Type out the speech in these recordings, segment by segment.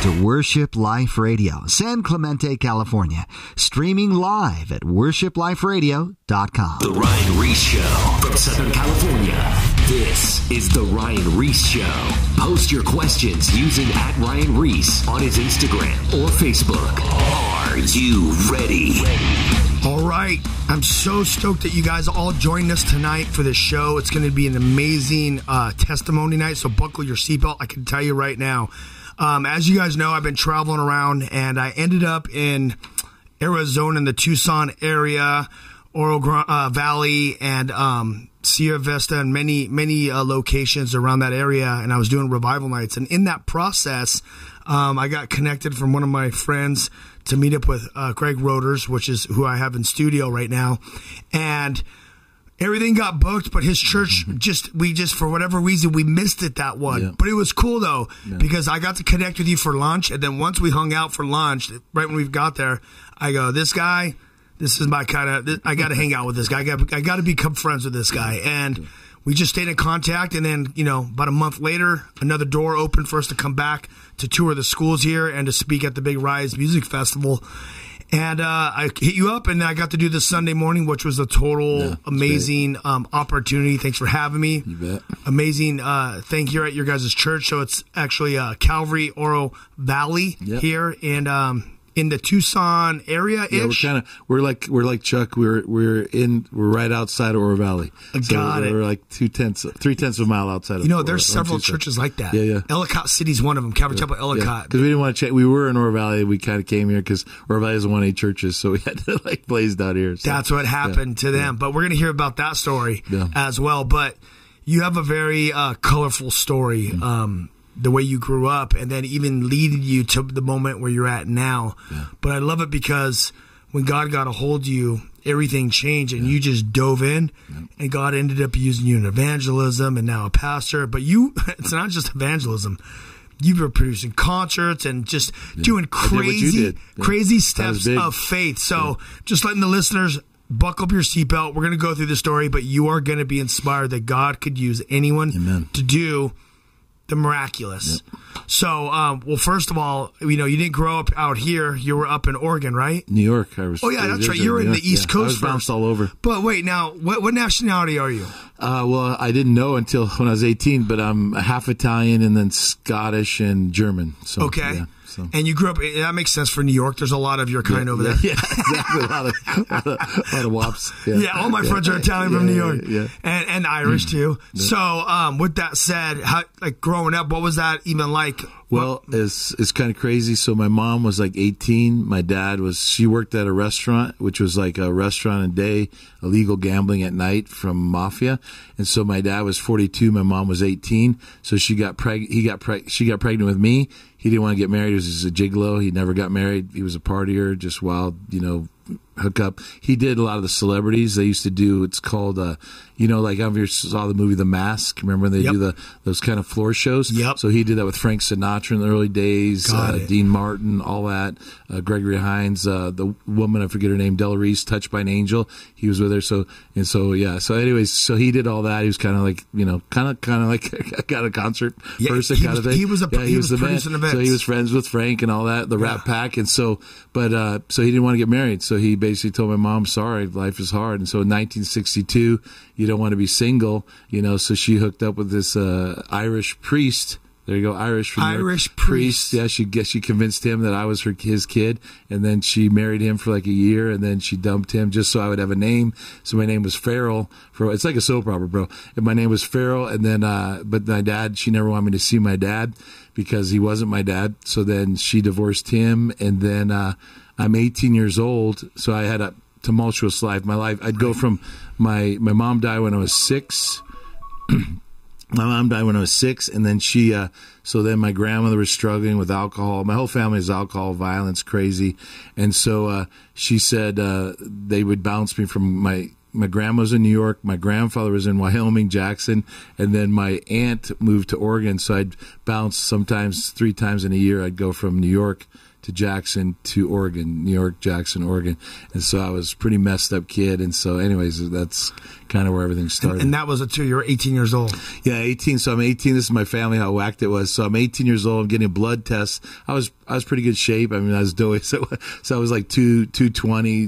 to Worship Life Radio, San Clemente, California. Streaming live at worshipliferadio.com. The Ryan Reese Show from Southern California. This is The Ryan Reese Show. Post your questions using @Ryan Reese on his Instagram or Facebook. Are you ready? All right. I'm so stoked that you guys all joined us tonight for this show. It's going to be an amazing testimony night, so buckle your seatbelt. I can tell you right now. As you guys know, I've been traveling around, and I ended up in Arizona in the Tucson area, Oro Valley, and Sierra Vista, and many locations around that area, and I was doing revival nights. And in that process, I got connected from one of my friends to meet up with Greg Roders, which is who I have in studio right now. And everything got booked, but his church, we for whatever reason, we missed it that one. Yeah. But it was cool, though, because I got to connect with you for lunch. And then once we hung out for lunch, right when we got there, I go, this is my kind of, I got to hang out with this guy. I got to become friends with this guy. And we just stayed in contact. And then, about a month later, another door opened for us to come back to tour the schools here and to speak at the Big Rise Music Festival. And I hit you up, and I got to do this Sunday morning, which was a total amazing opportunity. Thanks for having me. You bet. Amazing thing here at your guys' church. So it's actually Calvary Oro Valley here in the Tucson area-ish. Yeah, we're like Chuck. We're right outside of Oro Valley. Got it. We're like 3/10 of a mile outside of. There's several churches like that. Yeah. Ellicott City's one of them. Calvary Chapel Ellicott. Because we didn't want to check. We were in Oro Valley. We kind of came here because Oro Valley doesn't want any churches, so we had to blaze down here. So. That's what happened to them. But we're gonna hear about that story as well. But you have a very colorful story. The way you grew up, and then even leading you to the moment where you're at now. Yeah. But I love it because when God got a hold of you, everything changed, and you just dove in, and God ended up using you in evangelism and now a pastor. But it's not just evangelism. You were producing concerts and just doing crazy steps of faith. So just letting the listeners buckle up your seatbelt. We're going to go through the story, but you are going to be inspired that God could use anyone to do the miraculous. So, well, first of all, you didn't grow up out here. You were up in Oregon, right? New York. That's right. You were in the East Coast. I was bounced all over. But wait, now, what nationality are you? Well, I didn't know until when I was 18, but I'm half Italian and then Scottish and German. So, okay. Yeah. So. And you grew up, that makes sense for New York. There's a lot of your kind over there. Yeah, exactly. A lot of wops. Yeah, all my friends are Italian from New York. Yeah. And Irish, too. Yeah. So, with that said, growing up, what was that even like? Well, it's kind of crazy. So my mom was like 18. My dad she worked at a restaurant, which was like a restaurant a day, illegal gambling at night from mafia. And so my dad was 42. My mom was 18. So she got she got pregnant with me. He didn't want to get married. He was just a gigolo. He never got married. He was a partier, just wild, hook up. He did a lot of the celebrities. They used to do, it's called, like I saw the movie The Mask. Remember when they do those kind of floor shows? Yep. So he did that with Frank Sinatra in the early days, Dean Martin, all that. Gregory Hines, the woman, I forget her name, Della Reese, Touched by an Angel. He was with her. So anyways, so he did all that. He was kind of like, kind of like a kind of concert person kind of thing. He was the man. So he was friends with Frank and all that, the Rat Pack. And so, so he didn't want to get married. So he basically told my mom, sorry, life is hard. And so in 1962, you don't want to be single, so she hooked up with this Irish priest. There you go, Irish priest. Yeah, she convinced him that I was his kid, and then she married him for like a year, and then she dumped him just so I would have a name. So my name was Farrell. It's like a soap opera, bro. And my name was Farrell, and then but my dad, she never wanted me to see my dad because he wasn't my dad. So then she divorced him, and then I'm 18 years old, so I had a tumultuous life. My life, I'd go from my mom died when I was 6. My mom died when I was 6, and then so then my grandmother was struggling with alcohol. My whole family is alcohol, violence, crazy. And so she said they would bounce me from my grandma was in New York, my grandfather was in Wyoming, Jackson, and then my aunt moved to Oregon. So I'd bounce sometimes 3 times in a year. I'd go from New York to Jackson to Oregon, New York, Jackson, Oregon. And so I was a pretty messed up kid. And so anyways, that's kind of where everything started. And that was until you were 18 years old. Yeah, 18. So I'm 18. This is my family, how whacked it was. So I'm 18 years old. I'm getting a blood test. I was pretty good shape. I mean, I was doing so I was like 220,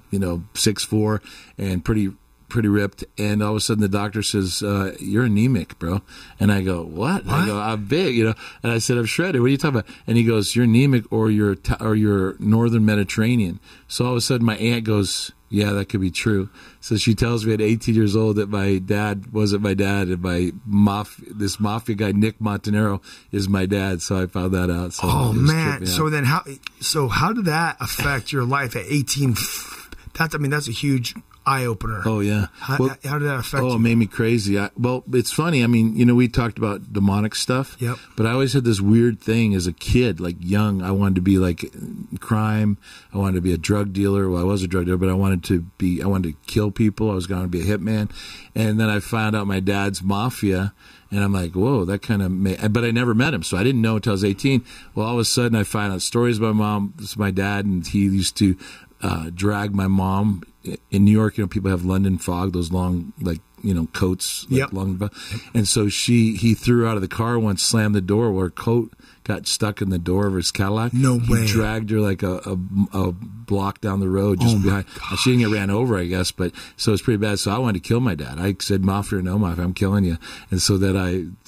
6'4", and pretty ripped. And all of a sudden the doctor says, you're anemic, bro. And I go, what? I go, I'm big, And I said, I'm shredded. What are you talking about? And he goes, you're anemic or you're northern Mediterranean. So all of a sudden my aunt goes, yeah, that could be true. So she tells me at 18 years old that my dad wasn't my dad, and this mafia guy, Nick Montanaro, is my dad. So I found that out. So man. So then how did that affect your life at 18? That's a huge eye opener. Oh yeah. How did that affect you? Oh, it made me crazy. It's funny. I mean, we talked about demonic stuff. Yep. But I always had this weird thing as a kid, like young. I wanted to be like crime. I wanted to be a drug dealer. Well, I was a drug dealer, but I wanted to kill people. I was going to be a hitman. And then I found out my dad's mafia. And I'm like, whoa, that kind of but I never met him, so I didn't know until I was 18. Well, all of a sudden I find out stories about my dad, and he used to drag my mom in New York. People have London fog, those long, coats. Yep. And so he threw her out of the car once, slammed the door, where her coat got stuck in the door of his Cadillac. No way. He dragged her like a block down the road just behind. She didn't get ran over, I guess, but so it's pretty bad. So I wanted to kill my dad. I said, mafia or no mafia, I'm killing you. And so that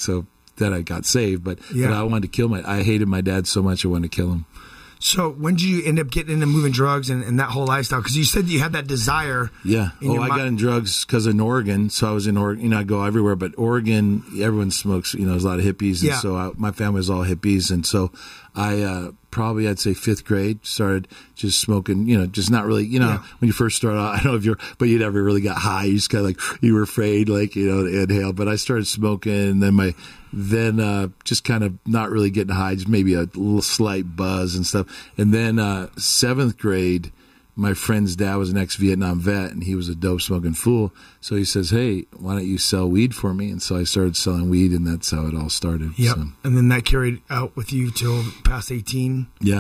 I got saved, but I wanted to kill I hated my dad so much I wanted to kill him. So when did you end up getting into moving drugs and that whole lifestyle? Because you said you had that desire. Yeah. I got in drugs because in Oregon. So I was in Oregon. I go everywhere, but Oregon, everyone smokes. There's a lot of hippies, and so my family was all hippies, and so I probably I'd say 5th grade started just smoking. Just not really. When you first start out, I don't know if but you never really got high. You just kind of you were afraid, to inhale. But I started smoking, and then just kind of not really getting high, just maybe a little slight buzz and stuff. And then 7th grade, my friend's dad was an ex-Vietnam vet, and he was a dope-smoking fool. So he says, hey, why don't you sell weed for me? And so I started selling weed, and that's how it all started. Yep. So. And then that carried out with you till past 18? Yeah.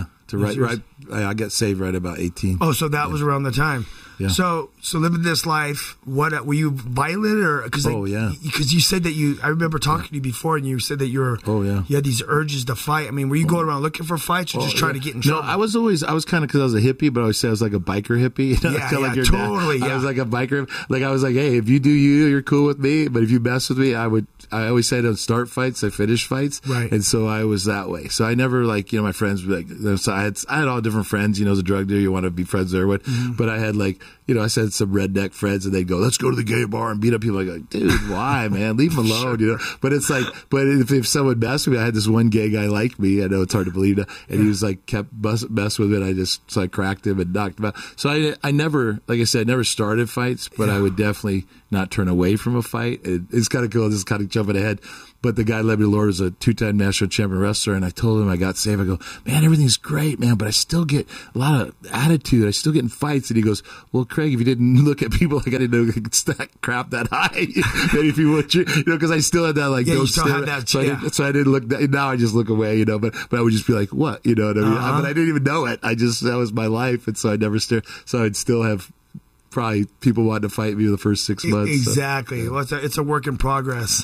I got saved right about 18. Oh, so that was around the time. Yeah. So living this life, what were you violent or? Because you said that I remember talking to you before, and you said that you had these urges to fight. I mean, were you going around looking for fights or just trying to get in trouble? No, I was kind of, because I was a hippie, but I always say I was like a biker hippie. Totally. I was like a biker. Like I was like, hey, if you do you're cool with me, but if you mess with me, I always say I don't start fights, I finish fights. Right. And so I was that way. So I never my friends would so I had all different friends. As a drug dealer, you want to be friends there with. Mm-hmm. But I had I said some redneck friends, and they'd go, let's go to the gay bar and beat up people. I go, dude, why, man? Leave them alone, But it's but if someone messed with me, I had this one gay guy like me. I know it's hard to believe that. And he was kept messing with me, and I cracked him and knocked him out. So I never, like I said, never started fights, but I would definitely not turn away from a fight. It's kind of cool, just kind of jumping ahead. But the guy led me to the Lord, was a 2-time national champion wrestler, and I told him I got saved. I go, man, everything's great, man, but I still get a lot of attitude. I still get in fights. And he goes, well, Craig, if you didn't look at people like I didn't know stack crap that high, maybe if you would, because I still had that you still had that, so I didn't look. Now I just look away, but I would just be like, what, what I mean? But I didn't even know it. That was my life, and so I never stared. So I'd still have probably people wanted to fight me the first 6 months. Exactly. So. Well, it's a work in progress.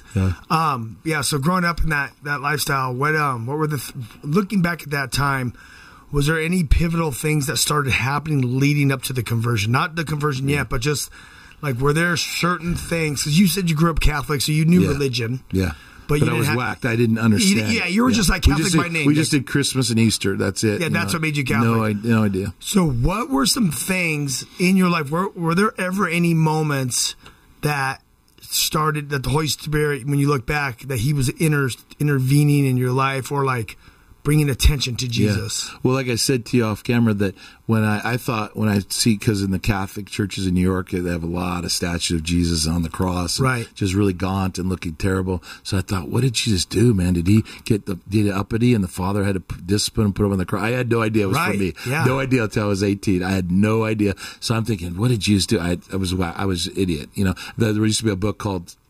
Yeah. So growing up in that lifestyle, what were looking back at that time, was there any pivotal things that started happening leading up to the conversion? Not the conversion yet, but just were there certain things? Because you said you grew up Catholic, so you knew religion. Yeah. But I was whacked. I didn't understand. You were just Catholic by name. We just did Christmas and Easter. That's it. Yeah, that's what made you Catholic. No idea. So what were some things in your life? Were there ever any moments that started, that the Holy Spirit, when you look back, that he was intervening in your life, or bringing attention to Jesus? Yeah. Well, like I said to you off camera, that when I thought, when I see, because in the Catholic churches in New York, they have a lot of statues of Jesus on the cross, right? Just really gaunt and looking terrible. So I thought, what did Jesus do, man? Did he get did uppity, and the Father had to discipline and put him on the cross? I had no idea it was for me. Yeah. No idea until I was 18. I had no idea. So I'm thinking, what did Jesus do? I was an idiot. There used to be a book called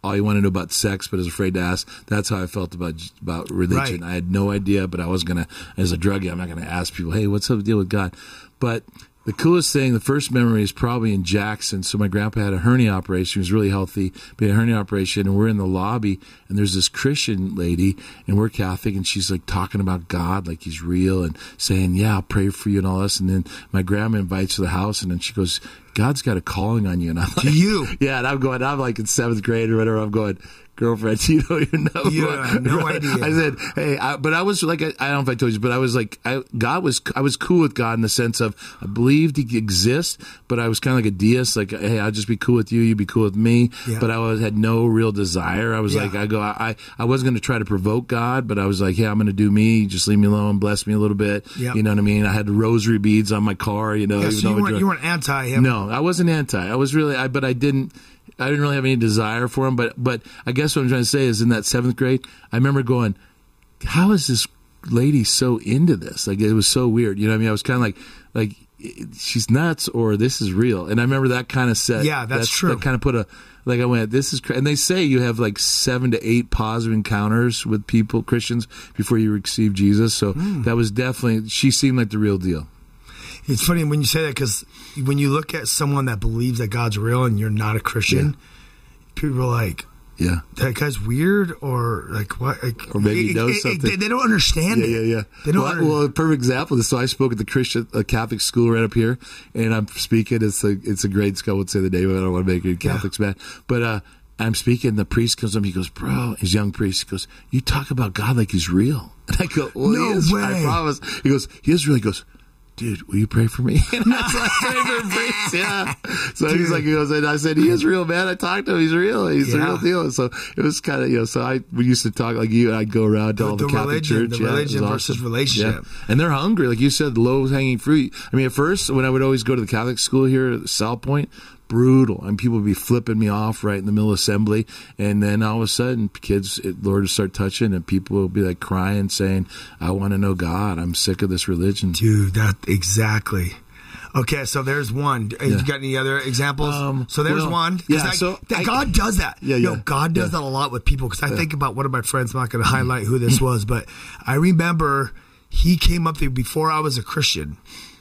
all you want to know about sex, but is afraid to ask. That's how I felt about religion. Right. I had no idea, but I was gonna, as a druggie, I'm not gonna ask people, hey, what's up the deal with God? But the coolest thing, the first memory is probably in Jackson. So my grandpa had a hernia operation. He was really healthy, but he had a hernia operation, and we're in the lobby, and there's this Christian lady, and we're Catholic, and she's like talking about God, like he's real, and saying, yeah, I'll pray for you and all this. And then my grandma invites her to the house, and then she goes, God's got a calling on you. And I'm like, To you? Yeah, and I'm like in 7th grade or whatever. I'm going, girlfriend, you don't even know. You have no idea. I said, hey, but I was like, I don't know if I told you, but I was like, I was cool with God in the sense of I believed he exists, but I was kind of like a deist, like, hey, I'll just be cool with you, you be cool with me. Yeah. But I had no real desire. I was like, I wasn't going to try to provoke God, but I was like, yeah, I'm going to do me. Just leave me alone, bless me a little bit. Yeah. You know what I mean? I had rosary beads on my car. You know, Yeah, even so though you weren't anti him. No, I wasn't anti. I was really, but I didn't really have any desire for him. But I guess what I'm trying to say is in that 7th grade, I remember going, how is this lady so into this? Like, it was so weird. You know what I mean? I was kind of like she's nuts or this is real. And I remember that kind of set. Yeah, that's true. That kind of put I went, this is crazy. And they say you have like 7 to 8 positive encounters with people, Christians, before you receive Jesus. So that was definitely, she seemed like the real deal. It's funny when you say that because when you look at someone that believes that God's real and you're not a Christian, people are like, yeah, that guy's weird or like what? Like, or maybe he knows something. They don't understand it. Yeah. They don't well, a perfect example. So I spoke at the Catholic school right up here, and I'm speaking. It's a grade school. I would say the name. I don't want to make any Catholics mad, but I'm speaking. The priest comes up. He goes, "Bro," he's a young priest. He goes, "You talk about God like he's real." And I go, "Well, No he is. way. I promise." He goes, "He is real." He goes, dude, will you pray for me? And that's my favorite priest, yeah. So he's like, he goes, and I said, he is real, man. I talked to him. He's real. He's the real deal. So it was kind of, so we used to talk like you, and I'd go around to all the Catholic church. The religion versus relationship. Yeah. And they're hungry. Like you said, low-hanging fruit. I mean, at first, when I would always go to the Catholic school here at South Point, brutal, and people would be flipping me off right in the middle of assembly, and then all of a sudden Lord would start touching, and people will be like crying saying, I want to know God, I'm sick of this religion. Dude, that exactly. Okay, so there's one. You got any other examples? So there's one. Yeah, God does that. God does that a lot with people, because I think about one of my friends, I'm not going to highlight who this was, but I remember he came up to me before I was a Christian.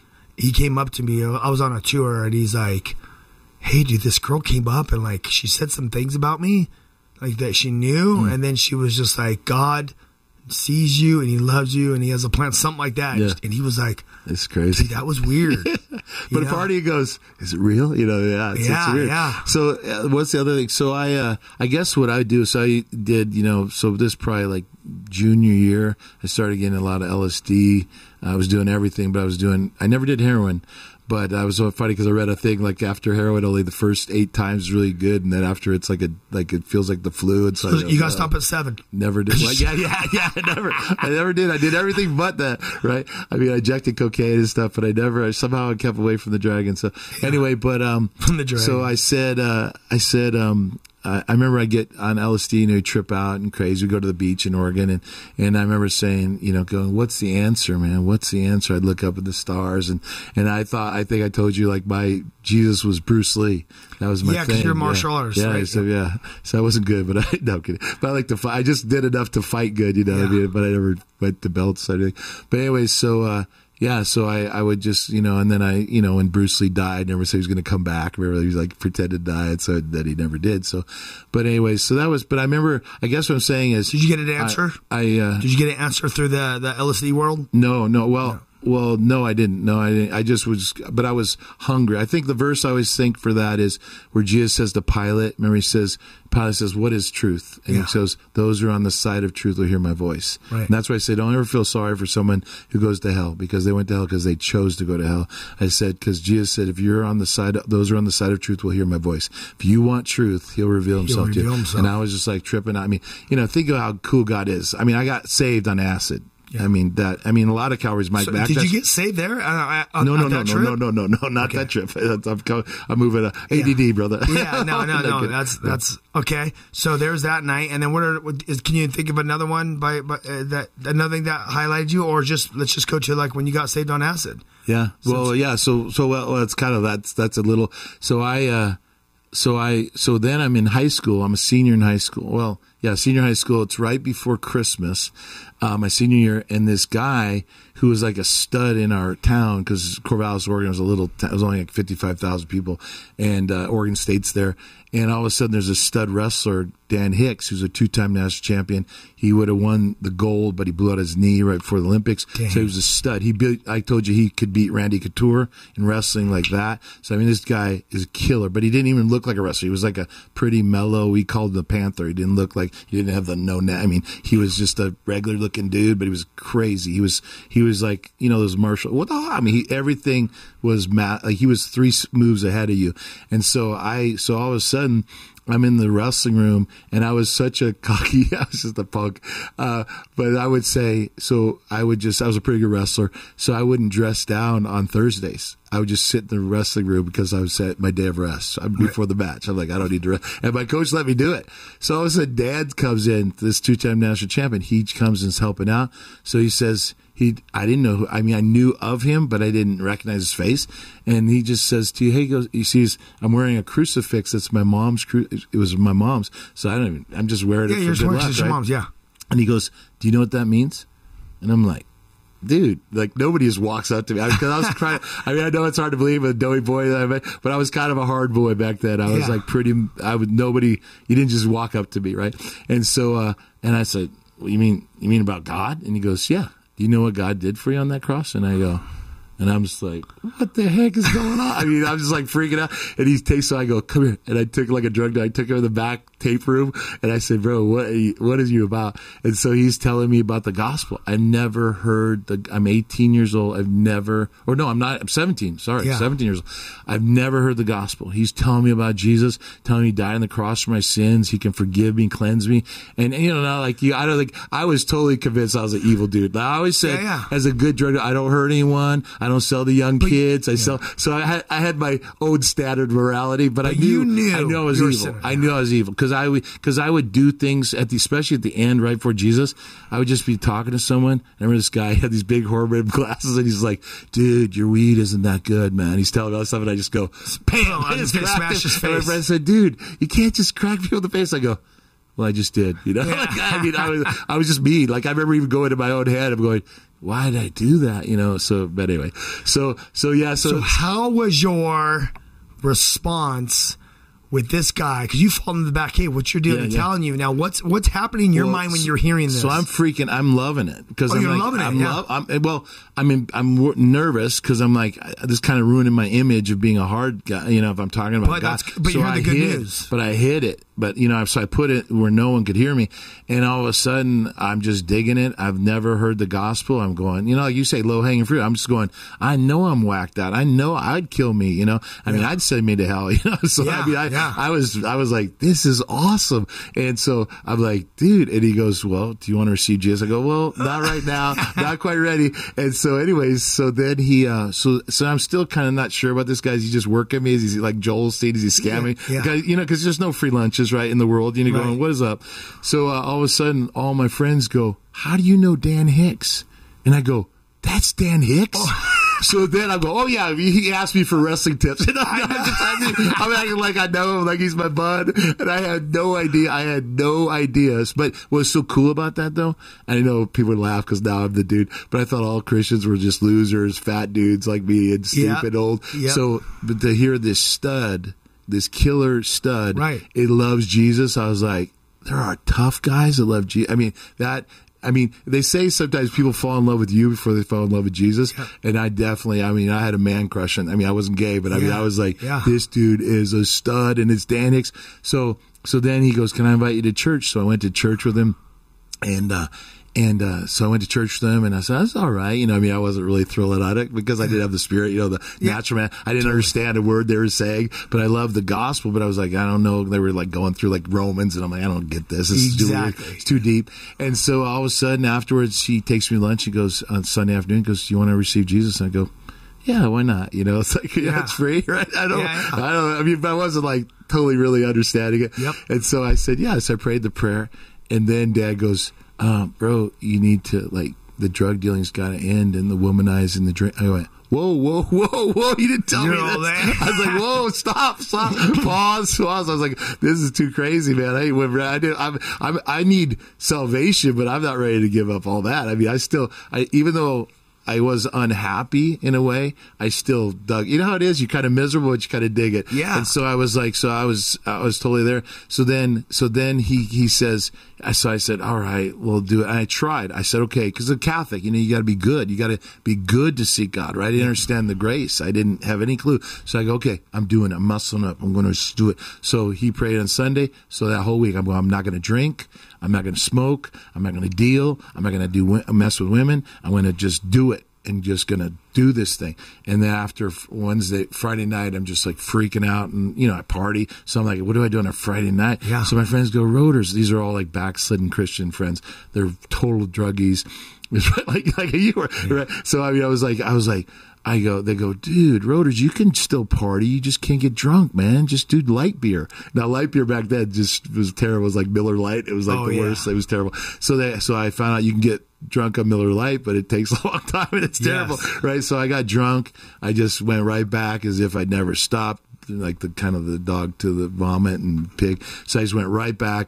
He came up to me, I was on a tour, and he's like, hey, dude, this girl came up and like she said some things about me, like that she knew, and then she was just like, God sees you and he loves you and he has a plan, something like that. Yeah. And he was like, it's crazy. That was weird. But a part of you goes, is it real? It's weird. Yeah. So what's the other thing? So I guess what I do, so I did, so this probably like junior year, I started getting a lot of LSD. I was doing everything, but I never did heroin. But I was so funny because I read a thing like after heroin, only the first 8 times is really good, and then after it's like it feels like the flu. And so you got to stop at 7. Never did. Like, I never did. I did everything but that. Right? I mean, I injected cocaine and stuff, but I somehow kept away from the dragon. So anyway, but from the dragon. So I said. I remember I get on LSD and we trip out and crazy. We go to the beach in Oregon, and I remember saying, going, what's the answer, man? What's the answer? I'd look up at the stars, and I think I told you like my Jesus was Bruce Lee. That was my thing. Yeah, because you're martial artist, right? So I wasn't good, but no I'm kidding. But I like to fight. I just did enough to fight good, what I mean? But I never went to belts or anything. But anyway, so I would just, and then when Bruce Lee died, never said he was going to come back. Remember, he was like pretended to die, and so that he never did. So, but anyway, so that was. But I remember. I guess what I'm saying is, did you get an answer? Did you get an answer through the LSD world? No. Well, no, I didn't. No, I didn't. I just was, but I was hungry. I think the verse I always think for that is where Jesus says to Pilate, remember Pilate says, what is truth? And he says, those who are on the side of truth will hear my voice. Right. And that's why I say, don't ever feel sorry for someone who goes to hell, because they went to hell because they chose to go to hell. I said, because Jesus said, if you're on the side, those who are on the side of truth will hear my voice. If you want truth, he'll reveal himself to you. And I was just like tripping. I mean, think of how cool God is. I mean, I got saved on acid. Yeah. I mean, a lot of Calvary's Mike back. Did you get saved there? No, not that trip. I'm moving ADD, brother. Yeah, no. That's okay. So there's that night, and then can you think of another one that another thing that highlighted you, or let's just go to like when you got saved on acid? Yeah. Well, yeah. So it's kind of that's a little. So so then I'm in high school. I'm a senior in high school. Well, yeah, senior high school. It's right before Christmas, my senior year, and this guy who was like a stud in our town, because Corvallis, Oregon was it was only like 55,000 people, and Oregon State's there. And all of a sudden, there's a stud wrestler, Dan Hicks, who's a 2-time national champion. He would have won the gold, but he blew out his knee right before the Olympics. Damn. So he was a stud. I told you he could beat Randy Couture in wrestling like that. So, I mean, this guy is a killer, but he didn't even look like a wrestler. He was like a pretty mellow, we called him the Panther. He didn't look like, he didn't have the I mean, he was just a regular looking dude, but he was crazy. He was like, you know, those martial, I mean, everything was like he was 3 moves ahead of you. And so all of a sudden, I'm in the wrestling room, and I was such a cocky, I was just a punk. But I would say, I was a pretty good wrestler, so I wouldn't dress down on Thursdays. I would just sit in the wrestling room because I was at my day of rest before the match. I'm like, I don't need to rest. And my coach let me do it. So all of a sudden, Dad comes in, this 2-time national champion. He comes and is helping out. So he says, I didn't know I knew of him, but I didn't recognize his face. And he just says to you, he sees I'm wearing a crucifix. That's my mom's. It was my mom's. So I'm just wearing it for good luck, right? Your mom's, yeah. And he goes, do you know what that means? And I'm like, dude, like nobody just walks up to me. Because I was trying. I know it's hard to believe a doughy boy, but I was kind of a hard boy back then. I was like nobody. You didn't just walk up to me, right? And so, and I said, well, you mean about God? And he goes, yeah. Do you know what God did for you on that cross? And I go, and I'm just like, what the heck is going on? I mean, I'm just like freaking out. And so I go, come here. And I took like a drug dealer. I took him in the back tape room, and I said, bro, what is you about? And so he's telling me about the gospel. I've never heard I'm 18 years old. I'm 17. Sorry, 17 years old. I've never heard the gospel. He's telling me about Jesus, telling me he died on the cross for my sins. He can forgive me, cleanse me. And you know, like you, I don't think I was totally convinced I was an evil dude. I always said, as a good drug dealer, I don't hurt anyone. I don't sell to young kids. I sell. So I had my own standard morality, but I knew I was evil. I knew I was evil because I would do things especially at the end, right before Jesus. I would just be talking to someone. I remember this guy had these big horn-rimmed glasses, and he's like, "Dude, your weed isn't that good, man." He's telling me all this stuff, and I just go, "Bam!" I just smash his face. And my friend said, "Dude, you can't just crack people in the face." I go, well, I just did, you know. Yeah. I was just mean. Like I remember even going to my own head. I'm going, why did I do that? You know. So, but anyway, so how was your response with this guy? Because you fall in the back. Hey, what's your deal? He's telling you now. What's happening in your mind when you're hearing this? So I'm freaking. I'm loving it because you're loving it. I'm nervous because I'm like, this kind of ruining my image of being a hard guy. You know, if I'm talking about God. But you heard the good news. But I hid it. But you know, so I put it where no one could hear me, and all of a sudden I'm just digging it. I've never heard the gospel. I'm going, you know, like you say, low hanging fruit. I'm just going, I know I'm whacked out. I know I'd kill me. You know, I mean, I'd send me to hell. You know, so I was like, this is awesome. And so I'm like, dude, and he goes, well, do you want to receive Jesus? I go, well, not right now, not quite ready. And so anyways, so then he, so I'm still kind of not sure about this guy. Is he just working me? Is he like Joel Osteen? Is he scamming? Yeah. You know, because there's no free lunches, right, in the world. You know, going, what is up? So all of a sudden, all my friends go, how do you know Dan Hicks? And I go, that's Dan Hicks? Oh. So then I go, oh yeah, he asked me for wrestling tips. And I'm acting like I know him, like he's my bud. And I had no idea. But what's so cool about that though, I know people would laugh because now I'm the dude, but I thought all Christians were just losers, fat dudes like me and stupid old. Yep. So, but to hear this stud, this killer stud, it loves Jesus. I was like, there are tough guys that love Jesus. I mean, they say sometimes people fall in love with you before they fall in love with Jesus. Yeah. And I definitely, I had a man crush on, I wasn't gay, but I was like, this dude is a stud, and it's Dan Hicks. So then he goes, can I invite you to church? So I went to church with him, and so I went to church with them, and I said, that's all right. You know, I wasn't really thrilled at it because I didn't have the spirit, you know, the natural man. I didn't understand a word they were saying, but I loved the gospel. But I was like, I don't know. They were like going through like Romans, and I'm like, I don't get this. It's too deep. And so all of a sudden afterwards, he takes me to lunch. He goes on Sunday afternoon, do you want to receive Jesus? And I go, yeah, why not? You know, it's like, it's free, right? I don't, but I wasn't like totally really understanding it. Yep. And so I said, yes, I prayed the prayer. And then Dad goes, bro, you need to, like, the drug dealing's got to end and the womanizing, the drink. I went, whoa, you didn't tell me all this. that. I was like, whoa, stop, pause. I was like, this is too crazy, man. I need salvation, but I'm not ready to give up all that. I mean, even though I was unhappy in a way, I still dug. You know how it is? You're kind of miserable, but you kind of dig it. Yeah. And so I was like, I was totally there. So then he says, so I said, all right, we'll do it. And I tried. I said, okay, because I'm Catholic, you got to be good. You got to be good to seek God, right? I didn't understand the grace. I didn't have any clue. So I go, okay, I'm doing it. I'm muscling up. I'm going to do it. So he prayed on Sunday. So that whole week, I'm not going to drink. I'm not going to smoke. I'm not going to deal. I'm not going to mess with women. I'm going to just do it and just going to do this thing. And then after Friday night, I'm just like freaking out and, I party. So I'm like, what do I do on a Friday night? Yeah. So my friends go, Roaders. These are all like backslidden Christian friends. They're total druggies. like you were. Right? So I mean, I was like, they go, dude, Roaders, you can still party. You just can't get drunk, man. Just do light beer. Now, light beer back then just was terrible. It was like Miller Lite. It was like the worst. It was terrible. So I found out you can get drunk on Miller Lite, but it takes a long time and it's terrible, right? So I got drunk. I just went right back as if I'd never stopped, like the dog to the vomit and pig. So I just went right back.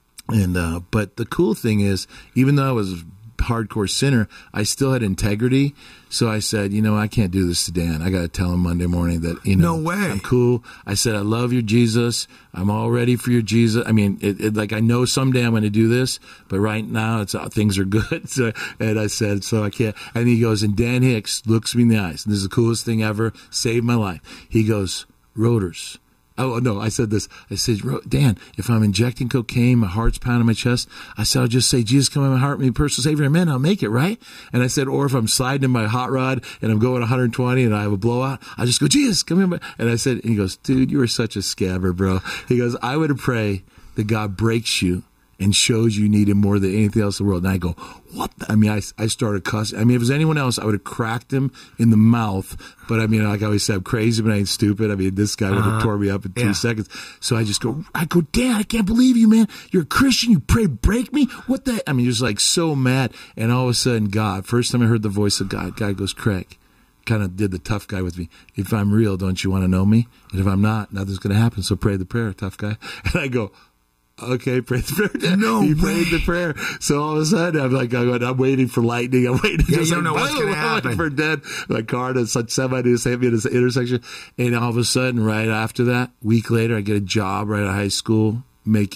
And but the cool thing is, even though I was a hardcore sinner, I still had integrity. So I said, I can't do this to Dan. I got to tell him Monday morning that, no way. I'm cool. I said, I love your Jesus. I'm all ready for your Jesus. I mean, I know someday I'm going to do this, but right now things are good. So, and I said, so I can't. And he goes, and Dan Hicks looks me in the eyes. And this is the coolest thing ever. Saved my life. He goes, Roaders. Oh, no, I said this. I said, Dan, if I'm injecting cocaine, my heart's pounding my chest, I said, I'll just say, Jesus, come in my heart, me personal Savior, amen, I'll make it, right? And I said, or if I'm sliding in my hot rod and I'm going 120 and I have a blowout, I just go, Jesus, come in. And I said, and he goes, dude, you are such a scabber, bro. He goes, I would pray that God breaks you and shows you need him more than anything else in the world. And I go, what? I mean, I started cussing. I mean, if it was anyone else, I would have cracked him in the mouth. But I mean, like I always said, I'm crazy, but I ain't stupid. I mean, this guy would have tore me up in 2 seconds. So I go, Dan, I can't believe you, man. You're a Christian. You pray, break me? What the? I mean, just like so mad. And all of a sudden, God, first time I heard the voice of God goes, Craig, kind of did the tough guy with me. If I'm real, don't you want to know me? And if I'm not, nothing's going to happen. So pray the prayer, tough guy. And I go, okay, pray the prayer. No, he prayed the prayer. So all of a sudden, I'm waiting for lightning. I'm waiting. Yeah, you don't know what's going to happen. For dead. My car to such semi-new hit me at this intersection. And all of a sudden, right after that, week later, I get a job right out of high school,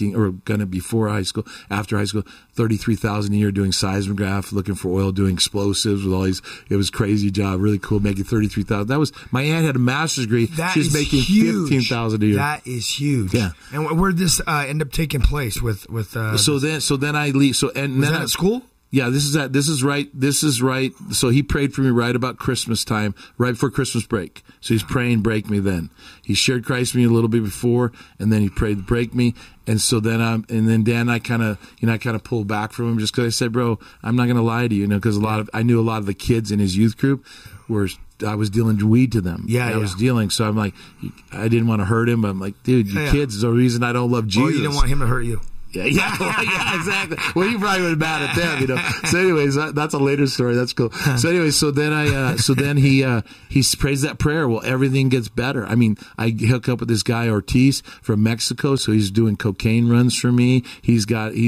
before high school, after high school, $33,000 a year doing seismograph, looking for oil, doing explosives with all these. It was a crazy job, really cool, making $33,000. That was, my aunt had a master's degree. She's making $15,000 a year. That is huge. Yeah. And where did this end up taking place with? So then I leave. So and was then that at school? Yeah, this is right. So he prayed for me right about Christmas time, right before Christmas break. So he's praying, break me then. He shared Christ with me a little bit before, and then he prayed, break me. And so then Dan, I kind of pulled back from him just because I said, bro, I'm not going to lie to you, because I knew a lot of the kids in his youth group I was dealing weed to them. Yeah, I was dealing. So I'm like, I didn't want to hurt him, but I'm like, dude, you kids is the reason I don't love Jesus. Well, you didn't want him to hurt you. Yeah, exactly. Well, you probably would have been mad at them, So, anyways, that's a later story. That's cool. So, anyways, so then he prays that prayer. Well, everything gets better. I mean, I hook up with this guy Ortiz from Mexico, so he's doing cocaine runs for me. He's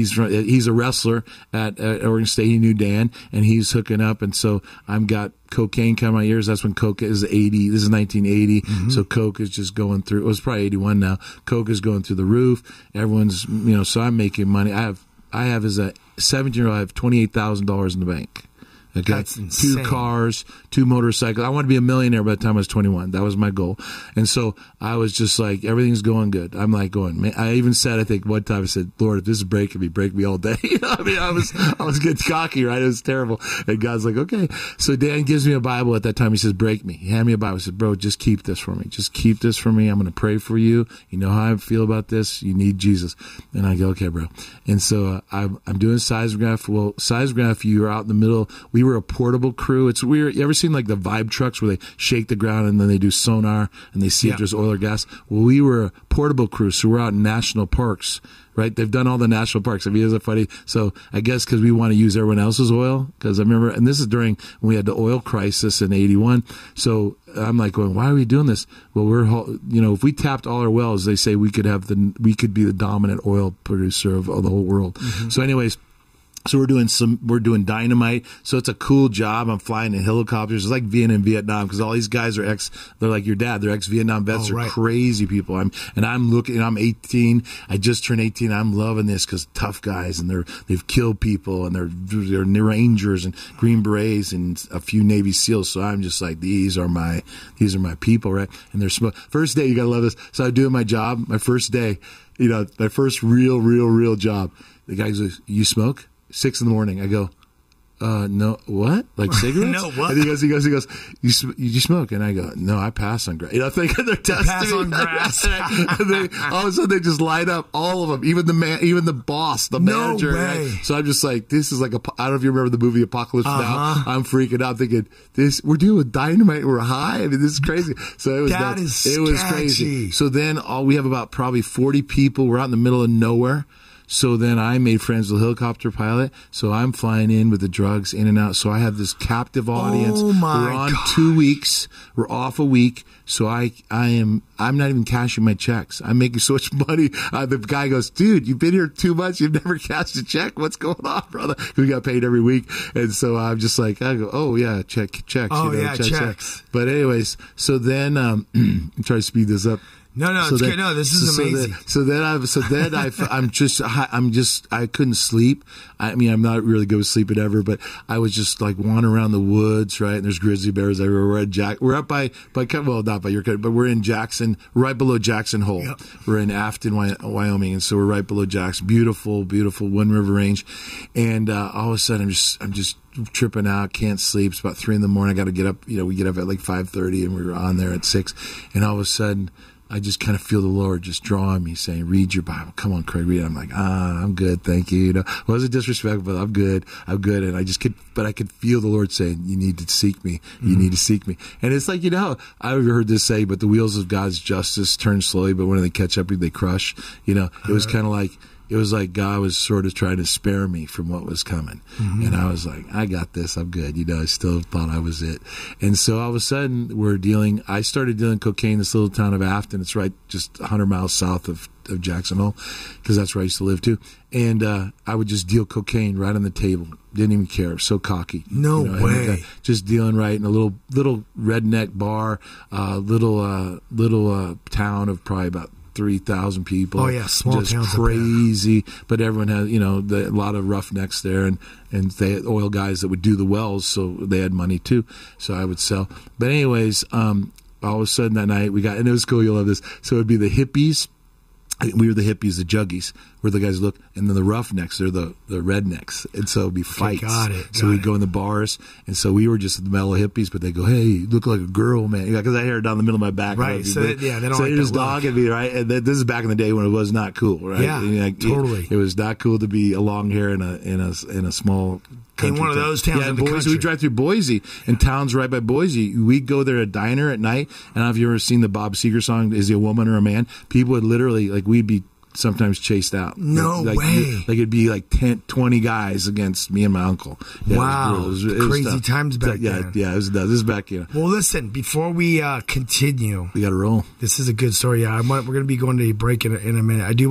a wrestler at Oregon State. He knew Dan, and he's hooking up, and so I've got cocaine coming out my ears. That's when Coke is 80. This is 1980. Mm-hmm. So Coke is just going through. It was probably 81 now. Coke is going through the roof. Everyone's, so I'm making money. I have as a 17-year-old, I have $28,000 in the bank. Okay. That's insane. 2 cars, 2 motorcycles. I wanted to be a millionaire by the time I was 21. That was my goal. And so I was just like, everything's going good. I'm like going, man. I even said, I think one time I said, Lord, if this is breaking me, break me all day. I mean, I was getting cocky, right? It was terrible. And God's like, okay. So Dan gives me a Bible at that time. He says, break me. He handed me a Bible. He said, bro, just keep this for me. Just keep this for me. I'm going to pray for you. You know how I feel about this. You need Jesus. And I go, okay, bro. And so I'm doing seismograph. Well, seismograph, you're out in the middle. we were a portable crew. It's weird. You ever seen like the Vibe trucks where they shake the ground and then they do sonar and they see if there's oil or gas? Well, we were a portable crew, so we're out in national parks. Right, they've done all the national parks. I mean, isn't it funny? So I guess because we want to use everyone else's oil. Because I remember, and this is during when we had the oil crisis in '81. So I'm like going, why are we doing this? Well, if we tapped all our wells, they say we could be the dominant oil producer of the whole world. Mm-hmm. So, anyways. So we're doing dynamite. So it's a cool job. I'm flying in helicopters. It's like being in Vietnam because all these guys are they're like your dad. They're ex-Vietnam vets. They're crazy people. I'm 18. I just turned 18. I'm loving this because tough guys and they've killed people and they're Rangers and Green Berets and a few Navy SEALs. So I'm just like, these are my people, right? And they're first day, you gotta love this. So I'm doing my job. My first day, my first real job. The guy goes, "You smoke?" 6 a.m. I go, no, what? Like cigarettes? No, what? And he goes, you smoke? And I go, no, I pass on grass. Thinking they're testing pass on grass. And all of a sudden they just light up, all of them, even the boss, the manager. No way. Right? So I'm just like, this is like I don't know if you remember the movie Apocalypse Now. I'm freaking out thinking, we're doing dynamite, we're high. I mean, this is crazy. So it was crazy. So then we have about probably 40 people. We're out in the middle of nowhere. So then I made friends with a helicopter pilot. So I'm flying in with the drugs in and out. So I have this captive audience. Oh my We're on God. 2 weeks. We're off a week. So I'm not even cashing my checks. I'm making so much money. The guy goes, dude, you've been here 2 months. You've never cashed a check. What's going on, brother? We got paid every week. And so I'm just like, I go, oh yeah, checks. Oh yeah, checks. But anyways, so then, I'm trying to speed this up. No, it's good. No, this is amazing. I couldn't sleep. I mean, I'm not really good with sleeping ever, but I was just like wandering around the woods, right? And there's grizzly bears everywhere. We're up by not by your country, but we're in Jackson, right below Jackson Hole. Yep. We're in Afton, Wyoming, and so we're right below Jackson. Beautiful, beautiful Wind River Range. And all of a sudden, I'm just tripping out, can't sleep. It's about 3 a.m. I got to get up. We get up at like 5:30, and we were on there at 6. And all of a sudden, I just kind of feel the Lord just drawing me, saying, read your Bible. Come on, Craig, read it. I'm like, I'm good, thank you. It wasn't disrespectful, but I'm good. And I could feel the Lord saying, you need to seek me. You need to seek me. And it's like, I've heard this say, but the wheels of God's justice turn slowly, but when they catch up, they crush. It was kind of like, it was like God was sort of trying to spare me from what was coming. Mm-hmm. And I was like, I got this. I'm good. I still thought I was it. And so all of a sudden I started dealing cocaine in this little town of Afton. It's right just 100 miles south of Jackson Hole because that's where I used to live too. And I would just deal cocaine right on the table. Didn't even care. So cocky. No way. Just dealing right in a little redneck bar, little town of probably about 3,000 people. Oh yeah, small just towns. Crazy, but everyone had a lot of roughnecks there, and they had oil guys that would do the wells, so they had money too. So I would sell. But anyways, all of a sudden that night and it was cool. You'll love this. So it'd be the hippies. We were the hippies, the juggies, where the guys look, and then the roughnecks, they're the rednecks, and so it'd be fights. Got it. So we'd go in the bars, and so we were just the mellow hippies, but they go, "Hey, you look like a girl, man," because I hair down the middle of my back. Right. So they don't so like just that dogging me, right? And this is back in the day when it was not cool, right? Yeah, totally. It was not cool to be a long hair in a small. In one of those towns in the Boise. country. We drive through Boise, and towns right by Boise. We'd go there at a diner at night, and I don't know if you've ever seen the Bob Seger song, "Is He a Woman or a Man?" People would literally, we'd be sometimes chased out. No way. It'd be like 10, 20 guys against me and my uncle. Yeah, wow. It was crazy times back then. Yeah, this is back, Well, listen, before we continue. We got to roll. This is a good story. Yeah, we're going to be going to a break in a minute. I do